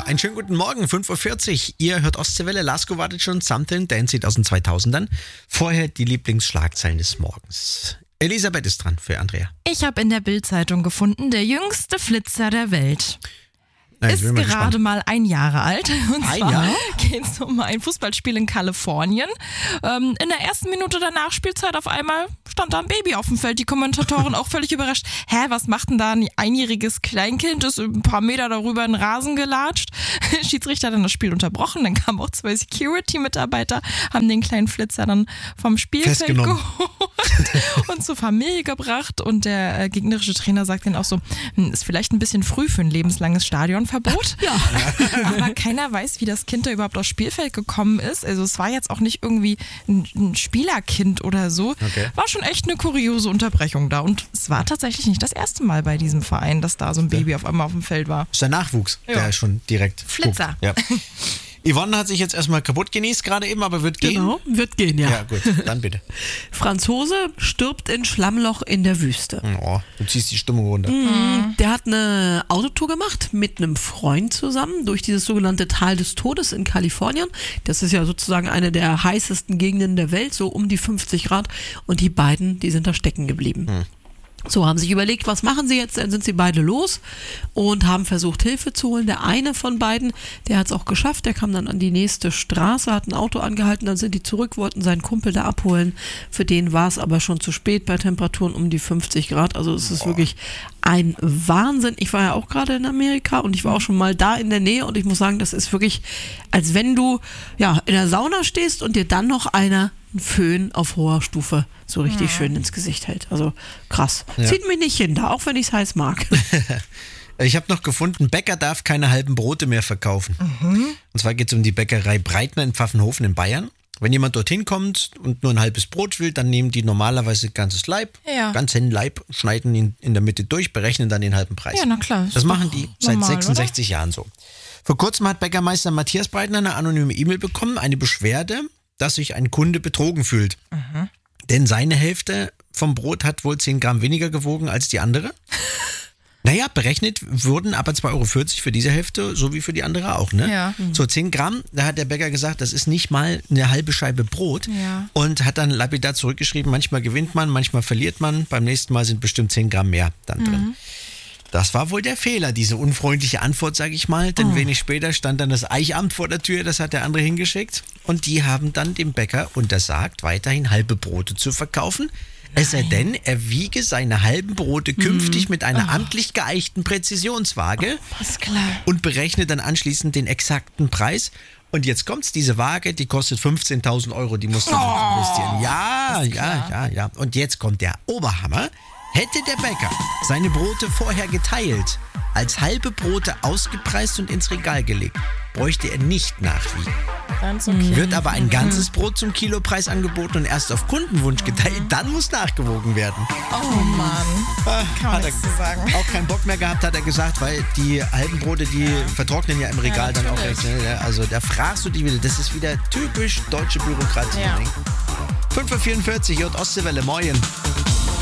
einen schönen guten Morgen, 5.40 Uhr. Ihr hört Ostseewelle, Lasko wartet schon, Something Dancing aus den 2000ern. Vorher die Lieblingsschlagzeilen des Morgens. Elisabeth ist dran für Andrea. Ich habe in der Bild-Zeitung gefunden, der jüngste Flitzer der Welt. Nein, Ist gerade mal 1 Jahre alt. Und Ein zwar Jahr? geht es um ein Fußballspiel in Kalifornien. In der ersten Minute der Nachspielzeit auf einmal stand da ein Baby auf dem Feld. Die Kommentatoren auch völlig überrascht. Was macht denn da ein einjähriges Kleinkind? Ist ein paar Meter darüber in den Rasen gelatscht. Schiedsrichter hat dann das Spiel unterbrochen. Dann kamen auch 2 Security-Mitarbeiter, haben den kleinen Flitzer dann vom Spielfeld geholt und zur Familie gebracht. Und der gegnerische Trainer sagt dann auch so, ist vielleicht ein bisschen früh für ein lebenslanges Stadionverbot. Ja. Aber keiner weiß, wie das Kind da überhaupt aufs Spielfeld gekommen ist. Also es war jetzt auch nicht irgendwie ein Spielerkind oder so. Okay. War schon echt eine kuriose Unterbrechung da. Und es war tatsächlich nicht das erste Mal bei diesem Verein, dass da so ein Baby auf einmal auf dem Feld war. Ist der Nachwuchs, der schon direkt Flitzer. guckt. Ja. Yvonne hat sich jetzt erstmal kaputt genießt gerade eben, aber wird gehen. Genau, wird gehen, ja. Ja, gut, dann bitte. Franzose stirbt in Schlammloch in der Wüste. Oh, du ziehst die Stimmung runter. Der hat eine Autotour gemacht mit einem Freund zusammen durch dieses sogenannte Tal des Todes in Kalifornien. Das ist ja sozusagen eine der heißesten Gegenden der Welt, so um die 50 Grad. Und die beiden, die sind da stecken geblieben. So, haben sich überlegt, was machen sie jetzt? Dann sind sie beide los und haben versucht, Hilfe zu holen. Der eine von beiden, der hat es auch geschafft, der kam dann an die nächste Straße, hat ein Auto angehalten, dann sind die zurück, wollten seinen Kumpel da abholen. Für den war es aber schon zu spät bei Temperaturen um die 50 Grad. Also es ist wirklich ein Wahnsinn. Ich war ja auch gerade in Amerika und ich war auch schon mal da in der Nähe und ich muss sagen, das ist wirklich, als wenn du in der Sauna stehst und dir dann noch einen Föhn auf hoher Stufe so richtig schön ins Gesicht hält. Also krass. Ja. Zieht mich nicht hin, da, auch wenn ich es heiß mag. Ich habe noch gefunden, Bäcker darf keine halben Brote mehr verkaufen. Und zwar geht es um die Bäckerei Breitner in Pfaffenhofen in Bayern. Wenn jemand dorthin kommt und nur ein halbes Brot will, dann nehmen die normalerweise ganzes Leib, ganz hin Leib, schneiden ihn in der Mitte durch, berechnen dann den halben Preis. Ja, na klar. Das machen die seit normal, 66 Jahren so. Vor kurzem hat Bäckermeister Matthias Breitner eine anonyme E-Mail bekommen, eine Beschwerde, dass sich ein Kunde betrogen fühlt. Denn seine Hälfte vom Brot hat wohl 10 Gramm weniger gewogen als die andere. Naja, berechnet wurden aber 2,40 Euro für diese Hälfte, so wie für die andere auch, ne? Ja. So 10 Gramm, da hat der Bäcker gesagt, das ist nicht mal eine halbe Scheibe Brot. Ja. Und hat dann lapidar zurückgeschrieben, manchmal gewinnt man, manchmal verliert man, beim nächsten Mal sind bestimmt 10 Gramm mehr dann drin. Das war wohl der Fehler, diese unfreundliche Antwort, sage ich mal. Denn wenig später stand dann das Eichamt vor der Tür, das hat der andere hingeschickt. Und die haben dann dem Bäcker untersagt, weiterhin halbe Brote zu verkaufen. Es sei denn, er wiege seine halben Brote künftig mit einer amtlich geeichten Präzisionswaage Ist klar. und berechnet dann anschließend den exakten Preis. Und jetzt kommt's, diese Waage, die kostet 15.000 Euro, die musst du investieren. Ja. Und jetzt kommt der Oberhammer. Hätte der Bäcker seine Brote vorher geteilt, als halbe Brote ausgepreist und ins Regal gelegt, bräuchte er nicht nachwiegen. Ganz okay. Wird aber ein ganzes Brot zum Kilopreis angeboten und erst auf Kundenwunsch geteilt, dann muss nachgewogen werden. Oh Mann. Kann man Hat nichts zu sagen. er auch keinen Bock mehr gehabt, hat er gesagt, weil die halben Brote, die vertrocknen ja im Regal dann auch natürlich. recht. Ne? Also da fragst du dich wieder, das ist wieder typisch deutsche Bürokratie. Ja. 5.44 Uhr, Ostseewelle, moin.